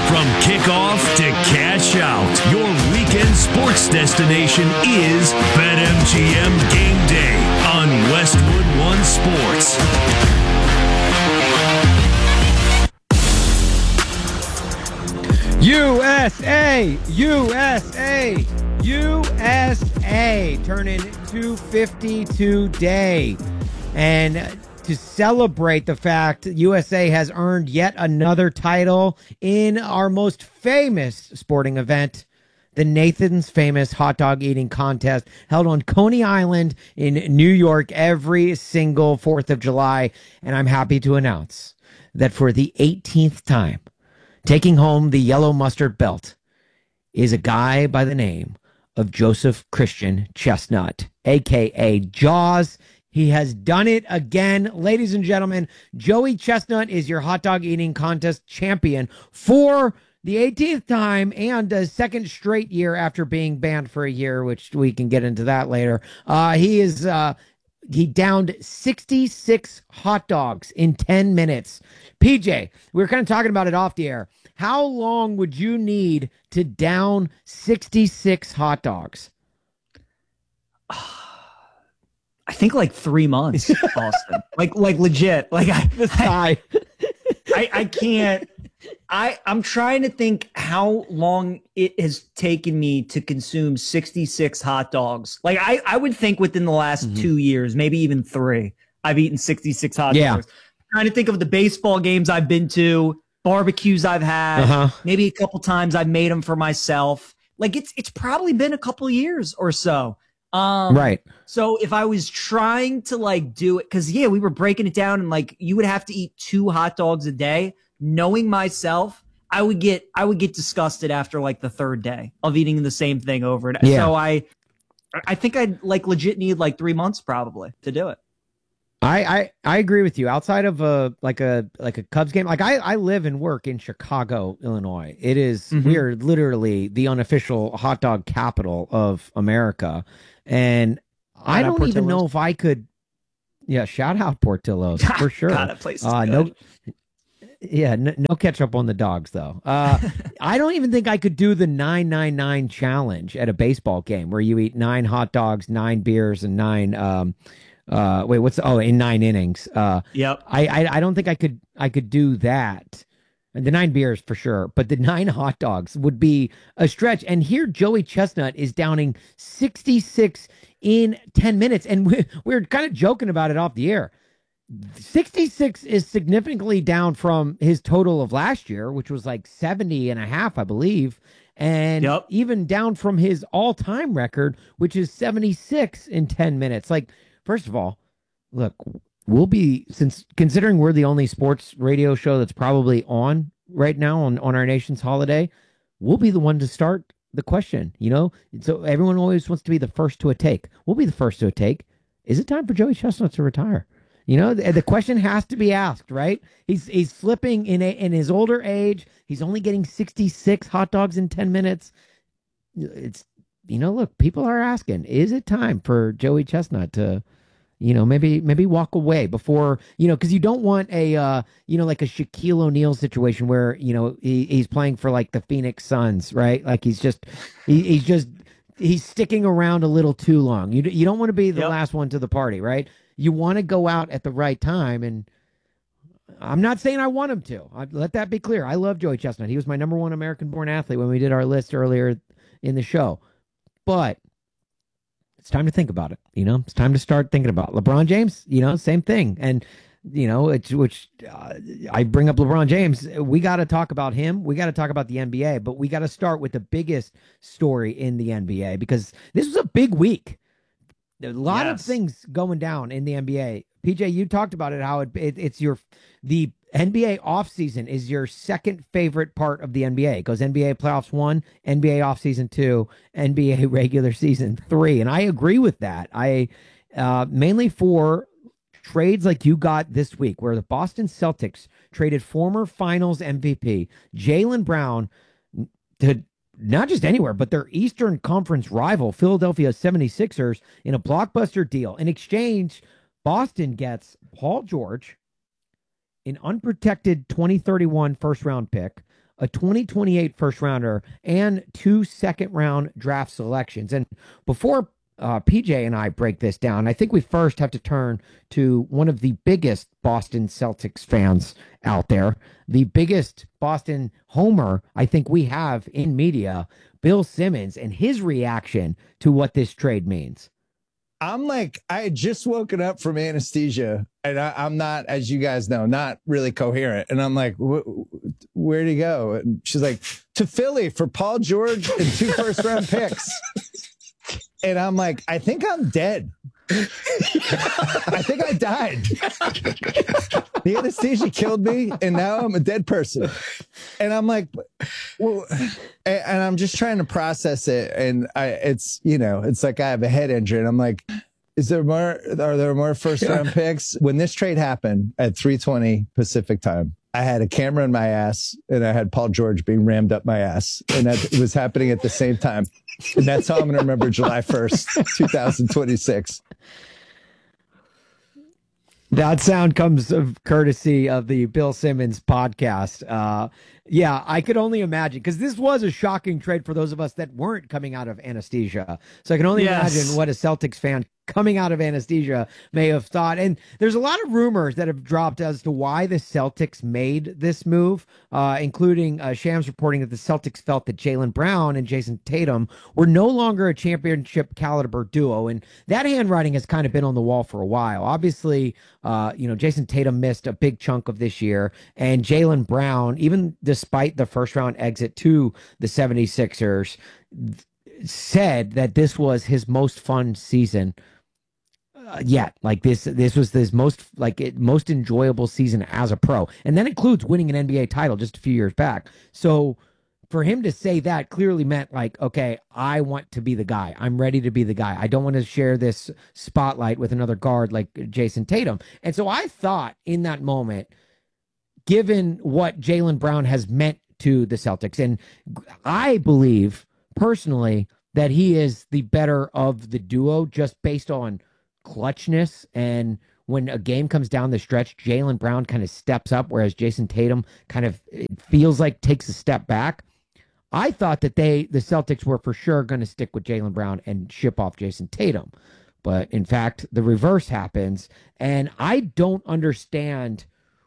From kickoff to cash out, your weekend sports destination is BetMGM Game Day on Westwood One Sports. USA, USA, USA, turning 250 today. And to celebrate the fact USA has earned yet another title in our most famous sporting event, the Nathan's Famous Hot Dog Eating Contest, held on Coney Island in New York every single 4th of July. And I'm happy to announce that for the 18th time, taking home the yellow mustard belt is a guy by the name of Joseph Christian Chestnut, a.k.a. Jaws. He has done it again. Ladies and gentlemen, Joey Chestnut is your hot dog eating contest champion for the 18th time and a second straight year after being banned for a year, which we can get into that later. He downed 66 hot dogs in 10 minutes. PJ, we were kind of talking about it off the air. How long would you need to down 66 hot dogs? I think like 3 months, Austin. like legit. Like I can't. I'm trying to think how long it has taken me to consume 66 hot dogs. Like I would think within the last 2 years, maybe even 3, I've eaten 66 hot dogs. I'm trying to think of the baseball games I've been to, barbecues I've had, maybe a couple times I've made them for myself. Like it's probably been a couple years or so. Right. So if I was trying to like do it, cause we were breaking it down and like you would have to eat 2 hot dogs a day. Knowing myself, I would get disgusted after like the 3rd day of eating the same thing over and so I think I'd like legit need like 3 months probably to do it. I agree with you. Outside of a Cubs game, like I live and work in Chicago, Illinois. It is we are literally the unofficial hot dog capital of America, and I don't even know if I could. Yeah, shout out Portillo's for sure. God, that place is good. No ketchup on the dogs though. I don't even think I could do the 999 challenge at a baseball game where you eat 9 hot dogs, 9 beers, and 9 in 9 innings. Yep. I don't think I could do that. The 9 beers for sure, but the 9 hot dogs would be a stretch. And here Joey Chestnut is downing 66 in 10 minutes. And we're kind of joking about it off the air. 66 is significantly down from his total of last year, which was like 70 and a half, I believe. And even down from his all-time record, which is 76 in 10 minutes. Like, first of all, look, considering we're the only sports radio show that's probably on right now on our nation's holiday, we'll be the one to start the question, So everyone always wants to be the first to a take. We'll be the first to a take. Is it time for Joey Chestnut to retire? The question has to be asked, right? He's slipping in his older age. He's only getting 66 hot dogs in 10 minutes. It's, look, people are asking, is it time for Joey Chestnut to, maybe walk away before, because you don't want a, like a Shaquille O'Neal situation where, he's playing for like the Phoenix Suns, right? Like he's sticking around a little too long. You don't want to be the last one to the party, right? You want to go out at the right time, and I'm not saying I want him to. Let that be clear. I love Joey Chestnut. He was my number 1 American-born athlete when we did our list earlier in the show. But it's time to think about it. It's time to start thinking about it. LeBron James, same thing. And, I bring up LeBron James. We got to talk about him. We got to talk about the NBA, but we got to start with the biggest story in the NBA because this was a big week. A lot of things going down in the NBA. PJ, you talked about it, how it's the NBA offseason is your second favorite part of the NBA. It goes NBA playoffs 1, NBA offseason 2, NBA regular season 3. And I agree with that. Mainly for trades like you got this week, where the Boston Celtics traded former finals MVP Jaylen Brown to not just anywhere, but their Eastern Conference rival, Philadelphia 76ers, in a blockbuster deal. In exchange, Boston gets Paul George, an unprotected 2031 first-round pick, a 2028 first rounder, and 2 second-round draft selections. And before PJ and I break this down, I think we first have to turn to one of the biggest Boston Celtics fans out there, the biggest Boston homer I think we have in media, Bill Simmons, and his reaction to what this trade means. I'm like, I had just woken up from anesthesia, and I'm not, as you guys know, not really coherent. And I'm like, where'd he go? And she's like, to Philly for Paul George and 2 first-round picks. And I'm like, I think I'm dead. I think I died. The anesthesia killed me, and now I'm a dead person. And I'm like, well, and I'm just trying to process it. And it's like I have a head injury, and I'm like, are there more first round picks? When this trade happened at 3:20 Pacific time, I had a camera in my ass, and I had Paul George being rammed up my ass, and that was happening at the same time. And that's how I'm going to remember July 1st, 2026. That sound comes of courtesy of the Bill Simmons podcast. Yeah, I could only imagine, because this was a shocking trade for those of us that weren't coming out of anesthesia. So I can only imagine what a Celtics fan coming out of anesthesia may have thought. And there's a lot of rumors that have dropped as to why the Celtics made this move, including Shams reporting that the Celtics felt that Jaylen Brown and Jason Tatum were no longer a championship caliber duo. And that handwriting has kind of been on the wall for a while. Obviously, Jason Tatum missed a big chunk of this year, and Jaylen Brown, even despite the first round exit to the 76ers, said that this was his most fun season yet. Like this was his most enjoyable season as a pro, and that includes winning an NBA title just a few years back. So for him to say that clearly meant like, okay, I want to be the guy. I'm ready to be the guy. I don't want to share this spotlight with another guard like Jason Tatum. And so I thought in that moment, given what Jaylen Brown has meant to the Celtics, and I believe personally that he is the better of the duo just based on clutchness, and when a game comes down the stretch, Jaylen Brown kind of steps up, whereas Jason Tatum kind of, it feels like, takes a step back. I thought that the Celtics were for sure going to stick with Jaylen Brown and ship off Jason Tatum. But in fact, the reverse happens, and I don't understand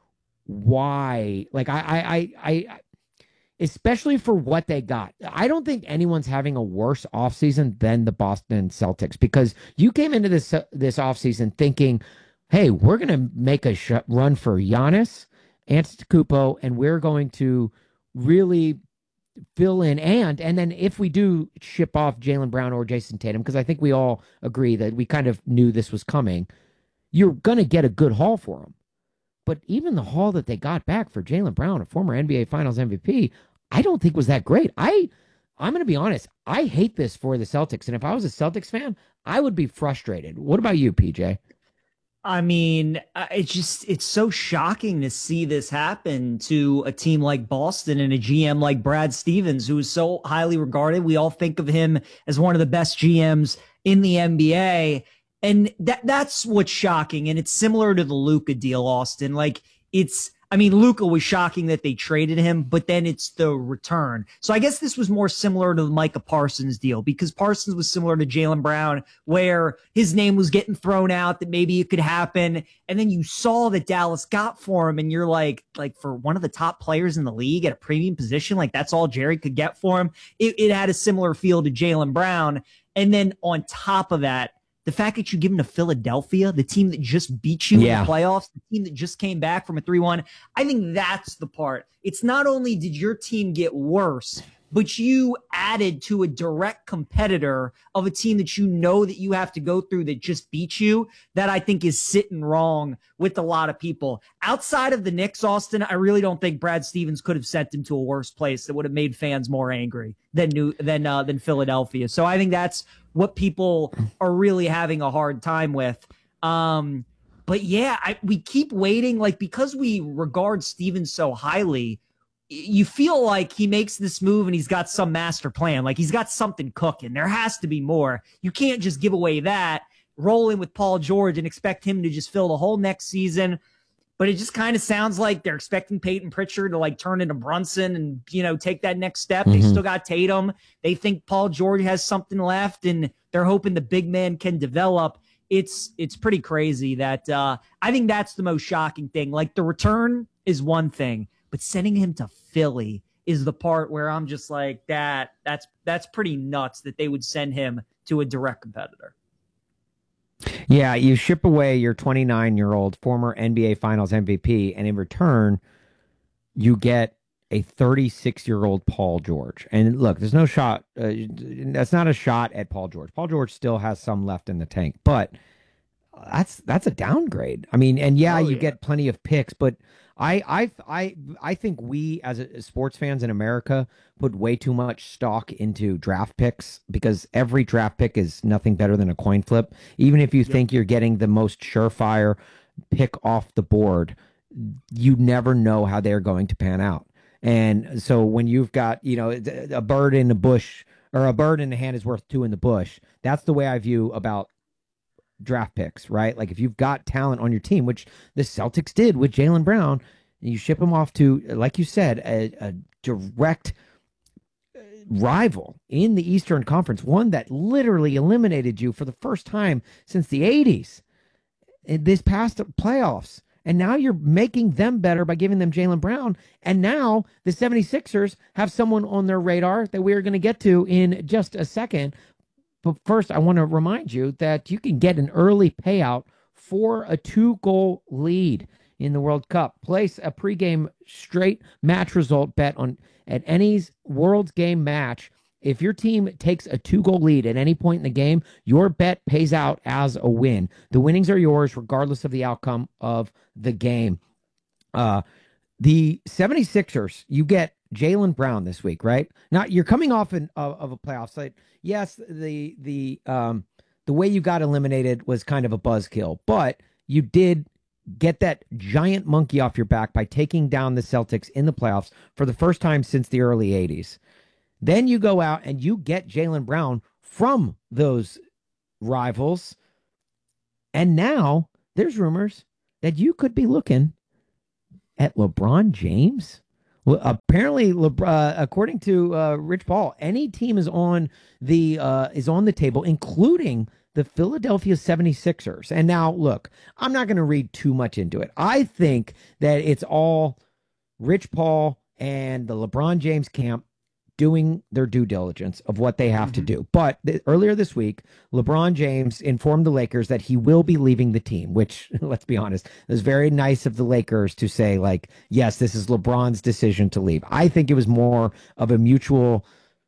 why. Like, I especially for what they got. I don't think anyone's having a worse offseason than the Boston Celtics, because you came into this offseason thinking, hey, we're going to make a run for Giannis Antetokounmpo, and we're going to really fill in. And then if we do ship off Jaylen Brown or Jason Tatum, because I think we all agree that we kind of knew this was coming, you're going to get a good haul for them. But even the haul that they got back for Jaylen Brown, a former NBA Finals MVP, I don't think was that great. I'm going to be honest. I hate this for the Celtics. And if I was a Celtics fan, I would be frustrated. What about you, PJ? I mean, it's so shocking to see this happen to a team like Boston and a GM like Brad Stevens, who is so highly regarded. We all think of him as one of the best GMs in the NBA. And that's what's shocking. And it's similar to the Luka deal, Austin. Like, Luka was shocking that they traded him, but then it's the return. So I guess this was more similar to the Micah Parsons deal, because Parsons was similar to Jaylen Brown, where his name was getting thrown out that maybe it could happen. And then you saw that Dallas got for him, and you're like for one of the top players in the league at a premium position, like that's all Jerry could get for him. It had a similar feel to Jaylen Brown. And then on top of that, the fact that you give him to Philadelphia, the team that just beat you in the playoffs, the team that just came back from a 3-1, I think that's the part. It's not only did your team get worse, but you added to a direct competitor of a team that you know that you have to go through that just beat you. That I think is sitting wrong with a lot of people. Outside of the Knicks, Austin, I really don't think Brad Stevens could have sent him to a worse place that would have made fans more angry than Philadelphia. So I think that's what people are really having a hard time with. But yeah, we keep waiting, like, because we regard Stevens so highly, you feel like he makes this move and he's got some master plan. Like, he's got something cooking. There has to be more. You can't just give away that, roll in with Paul George and expect him to just fill the whole next season. but it just kind of sounds like they're expecting Peyton Pritchard to like turn into Brunson and, you know, take that next step. They still got Tatum. They think Paul George has something left, and they're hoping the big man can develop. It's pretty crazy that I think that's the most shocking thing. Like, the return is one thing, but sending him to Philly is the part where I'm just like, that's pretty nuts that they would send him to a direct competitor. Yeah, you ship away your 29-year-old former NBA Finals MVP, and in return, you get a 36-year-old Paul George. And look, there's no shot. That's not a shot at Paul George. Paul George still has some left in the tank, but that's a downgrade. I mean, and you get plenty of picks, but I think we as sports fans in America put way too much stock into draft picks, because every draft pick is nothing better than a coin flip. Even if you think you're getting the most surefire pick off the board, you never know how they're going to pan out. And so when you've got, you know, a bird in the bush, or a bird in the hand is worth two in the bush, that's the way I view about draft picks, right? Like, if you've got talent on your team, which the Celtics did with Jaylen Brown, you ship him off to, like you said, a direct rival in the Eastern Conference, one that literally eliminated you for the first time since the 80s in this past playoffs. And now you're making them better by giving them Jaylen Brown. And now the 76ers have someone on their radar that we're going to get to in just a second. But first, I want to remind you that you can get an early payout for a 2-goal lead in the World Cup. Place a pregame straight match result bet at any World's Game match. If your team takes a 2-goal lead at any point in the game, your bet pays out as a win. The winnings are yours regardless of the outcome of the game. The 76ers, you get Jaylen Brown this week, right? Now, you're coming off of a playoff site. Yes, the way you got eliminated was kind of a buzzkill, but you did get that giant monkey off your back by taking down the Celtics in the playoffs for the first time since the early 80s. Then you go out and you get Jaylen Brown from those rivals. And now there's rumors that you could be looking at LeBron James. Well, apparently, according to Rich Paul, any team is on the table, including the Philadelphia 76ers. And now, look, I'm not going to read too much into it. I think that it's all Rich Paul and the LeBron James camp doing their due diligence of what they have to do. But earlier this week, LeBron James informed the Lakers that he will be leaving the team, which, let's be honest, is very nice of the Lakers to say, like, yes, this is LeBron's decision to leave. I think it was more of a mutual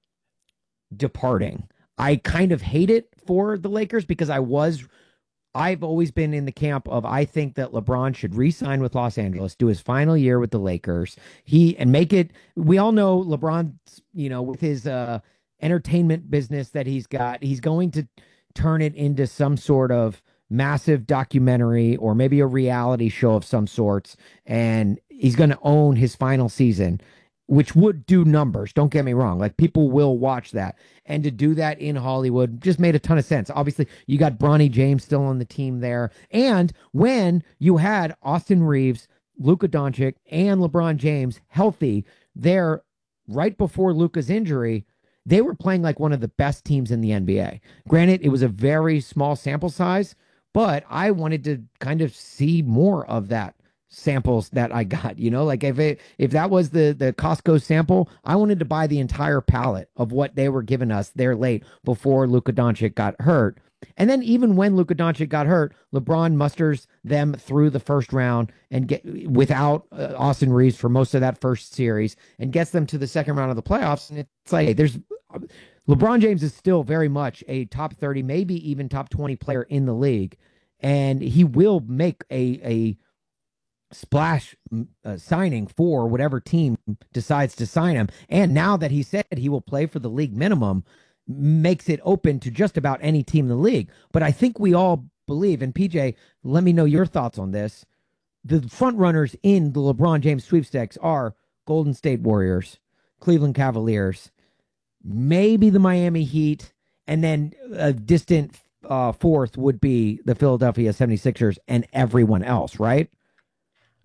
departing. I kind of hate it for the Lakers because I've always been in the camp of, I think that LeBron should re-sign with Los Angeles, do his final year with the Lakers, and make it. We all know LeBron's, with his entertainment business that he's got, he's going to turn it into some sort of massive documentary or maybe a reality show of some sorts, and he's going to own his final season, which would do numbers. Don't get me wrong. Like, people will watch that. And to do that in Hollywood just made a ton of sense. Obviously, you got Bronny James still on the team there. And when you had Austin Reeves, Luka Doncic, and LeBron James healthy there right before Luka's injury, they were playing like one of the best teams in the NBA. Granted, it was a very small sample size, but I wanted to kind of see more of that samples that I got, like if that was the Costco sample, I wanted to buy the entire pallet of what they were giving us there late before Luka Doncic got hurt. And then even when Luka Doncic got hurt, LeBron musters them through the first round and get without Austin Reeves for most of that first series and gets them to the second round of the playoffs. And it's like, LeBron James is still very much a top 30, maybe even top 20 player in the league. And he will make a splash signing for whatever team decides to sign him. And now that he said he will play for the league minimum, makes it open to just about any team in the league. But I think we all believe, and PJ, let me know your thoughts on this, the front runners in the LeBron James sweepstakes are Golden State Warriors, Cleveland Cavaliers, maybe the Miami Heat, and then a distant fourth would be the Philadelphia 76ers and everyone else, right?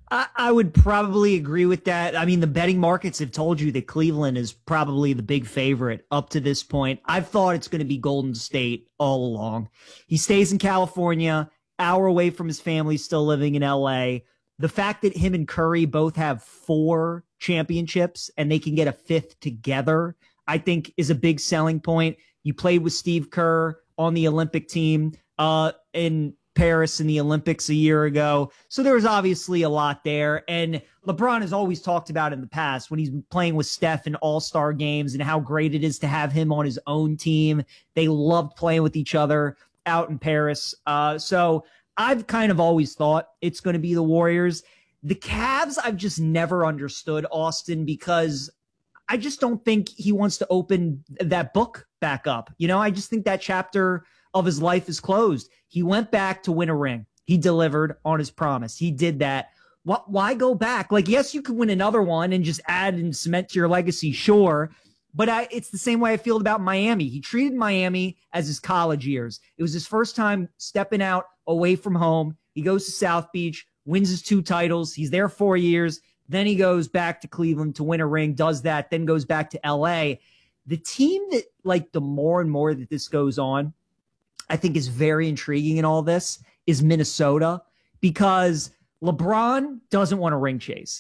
I would probably agree with that. I mean, the betting markets have told you that Cleveland is probably the big favorite up to this point. I've thought it's going to be Golden State all along. He stays in California, hour away from his family, still living in LA. The fact that him and Curry both have 4 championships and they can get a 5th together, I think is a big selling point. You played with Steve Kerr on the Olympic team in Paris in the Olympics a year ago. So there was obviously a lot there. And LeBron has always talked about in the past when he's been playing with Steph in all-star games and how great it is to have him on his own team. They loved playing with each other out in Paris. So I've kind of always thought it's going to be the Warriors. The Cavs, I've just never understood, Austin, because I just don't think he wants to open that book back up. You know, I just think that chapter of his life is closed. He went back to win a ring. He delivered on his promise. He did that. Why go back? Like, yes, you could win another one and just add and cement to your legacy, sure. But it's the same way I feel about Miami. He treated Miami as his college years. It was his first time stepping out away from home. He goes to South Beach, wins his 2 titles. He's there 4 years. Then he goes back to Cleveland to win a ring, does that, then goes back to LA. The team that, like, the more and more that this goes on, I think is very intriguing in all this is Minnesota, because LeBron doesn't want a ring chase.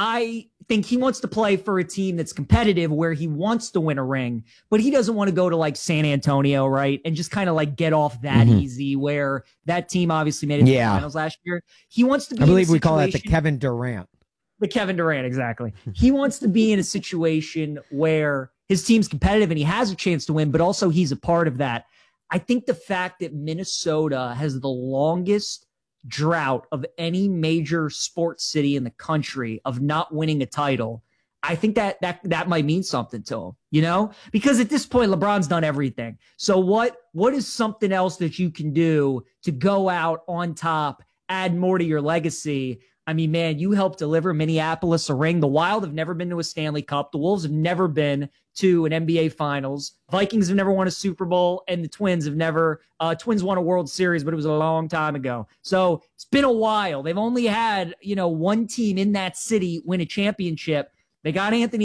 I think he wants to play for a team that's competitive where he wants to win a ring, but he doesn't want to go to like San Antonio, right? And just kind of like get off that easy, where that team obviously made it to the finals last year. He wants to be, I believe we call that the Kevin Durant. The Kevin Durant, exactly. He wants to be in a situation where his team's competitive and he has a chance to win, but also he's a part of that. I think the fact that Minnesota has the longest drought of any major sports city in the country of not winning a title, I think that might mean something to him, you know, because at this point, LeBron's done everything. So what is something else that you can do to go out on top, add more to your legacy? I mean, man, you helped deliver Minneapolis a ring. The Wild have never been to a Stanley Cup. The Wolves have never been to an NBA Finals. Vikings have never won a Super Bowl, and the Twins have never. Twins won a World Series, but it was a long time ago. So it's been a while. They've only had, one team in that city win a championship. They got Anthony